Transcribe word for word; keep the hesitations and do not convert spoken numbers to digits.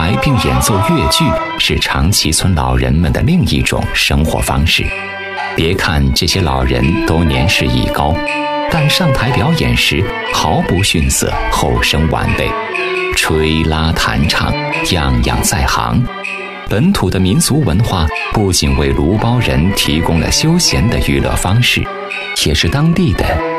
台并演奏越剧是长崎村老人们的另一种生活方式。别看这些老人都年事已高，但上台表演时毫不逊色后生晚辈，吹拉弹唱样样在行。本土的民俗文化不仅为卢包人提供了休闲的娱乐方式，也是当地的